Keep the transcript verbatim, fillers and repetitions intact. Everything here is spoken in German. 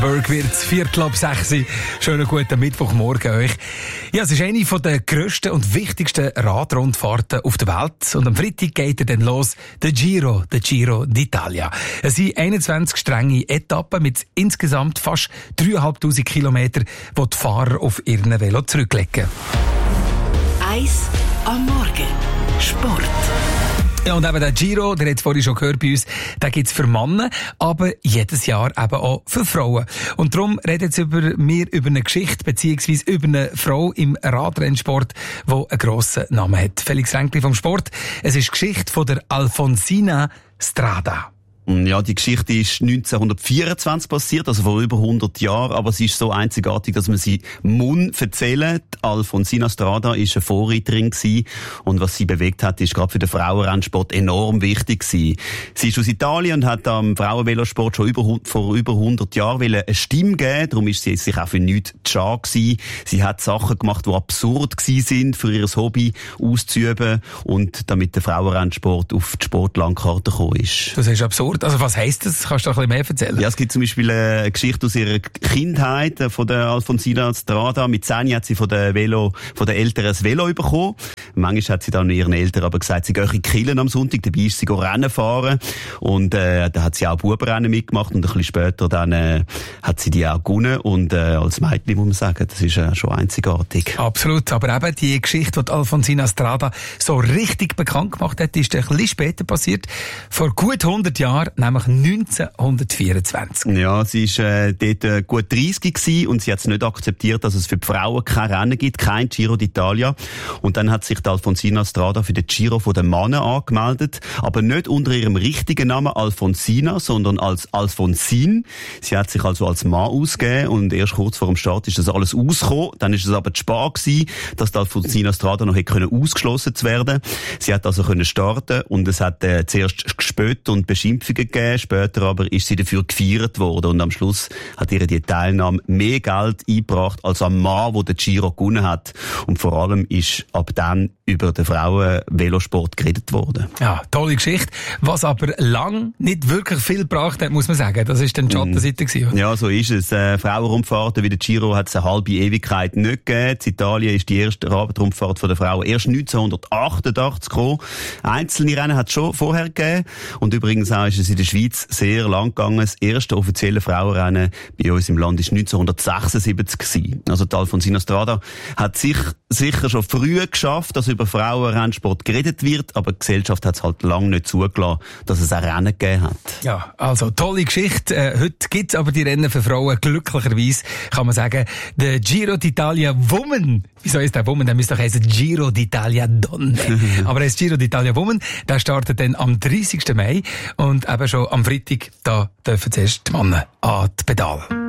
Berg wird Viertel ab sechs. Schönen guten Mittwochmorgen euch. Ja, es ist eine der grössten und wichtigsten Radrundfahrten auf der Welt. Und am Freitag geht er dann los, der Giro, der Giro d'Italia. Es sind einundzwanzig strenge Etappen mit insgesamt fast dreitausendfünfhundert Kilometern, die die Fahrer auf ihren Velo zurücklegen. Eis am Morgen. Sport. Ja, und eben der Giro, der hat vorhin schon gehört bei uns, den gibt's für Männer, aber jedes Jahr eben auch für Frauen. Und darum reden jetzt über mir über eine Geschichte, beziehungsweise über eine Frau im Radrennsport, die einen grossen Namen hat. Felix Ränkli vom Sport. Es ist die Geschichte von der Alfonsina Strada. Ja, die Geschichte ist neunzehnhundertvierundzwanzig passiert, also vor über hundert Jahren, aber sie ist so einzigartig, dass man sie muss erzählen. Die Alfonsina Strada war eine Vorreiterin gewesen, und was sie bewegt hat, ist gerade für den Frauenrennsport enorm wichtig gewesen. Sie ist aus Italien und hat am Frauenvelosport schon über, vor über hundert Jahren eine Stimme geben, darum ist sie sich auch für nichts zu schade gewesen. Sie hat Sachen gemacht, die absurd gewesen sind, für ihr Hobby auszuüben und damit der Frauenrennsport auf die Sportlandkarte gekommen ist. Das ist absurd. Also was heisst das? Kannst du ein bisschen mehr erzählen? Ja, es gibt zum Beispiel eine Geschichte aus ihrer Kindheit von der Alfonsina Strada. Mit zehn hat sie von der Velo, von den Eltern ein Velo bekommen. Manchmal hat sie dann ihren Eltern aber gesagt, sie gehe in Killen am Sonntag, dabei ist sie Rennen fahren. Und, äh, da hat sie auch Bubenrennen mitgemacht und ein bisschen später dann, äh, hat sie die auch gewonnen. Und, äh, als Mädchen muss man sagen, das ist äh, schon einzigartig. Absolut. Aber eben die Geschichte, die Alfonsina Strada so richtig bekannt gemacht hat, ist ein bisschen später passiert. Vor gut hundert Jahren, nämlich neunzehnhundertvierundzwanzig. Ja, sie war äh, dort äh, gut dreißig gewesen und sie hat es nicht akzeptiert, dass es für die Frauen kein Rennen gibt, kein Giro d'Italia. Und dann hat sich die Alfonsina Strada für den Giro von den Männern angemeldet, aber nicht unter ihrem richtigen Namen Alfonsina, sondern als Alfonsin. Sie hat sich also als Mann ausgegeben und erst kurz vor dem Start ist das alles ausgekommen. Dann ist es aber zu spät gewesen, dass die Alfonsina Strada noch hätte können ausgeschlossen zu werden. Sie hat also können starten und es hat äh, zuerst Gespött und Beschimpfungen gegeben. Später aber ist sie dafür gefeiert worden und am Schluss hat ihr die Teilnahme mehr Geld eingebracht als am Mann, der den Giro gewonnen hat. Und vor allem ist ab dann über den Frauen-Velosport geredet worden. Ja, tolle Geschichte. Was aber lang nicht wirklich viel gebracht hat, muss man sagen. Das ist dann die Schattenseite gewesen. Ja, so ist es. Äh, Frauenrundfahrten wie der Giro hat es eine halbe Ewigkeit nicht gegeben. In Italien ist die erste Radrundfahrt von der Frauen erst neunzehnhundertachtundachtzig gekommen. Einzelne Rennen hat es schon vorher gegeben. Und übrigens auch ist es in der Schweiz sehr lang gegangen. Das erste offizielle Frauenrennen bei uns im Land war neunzehnhundertsechsundsiebzig gewesen. Also die Alfonsina Strada hat sich sicher schon früh geschafft, dass über Frauenrennsport geredet wird, aber die Gesellschaft hat es halt lange nicht zugelassen, dass es ein Rennen gegeben hat. Ja, also tolle Geschichte. Äh, heute gibt es aber die Rennen für Frauen. Glücklicherweise kann man sagen, der Giro d'Italia Woman. Wieso ist der Woman? Der müsste doch heißen Giro d'Italia Donne. Aber er ist Giro d'Italia Woman. Der startet dann am dreißigsten Mai und eben schon am Freitag, da dürfen zuerst die Männer an die Pedale.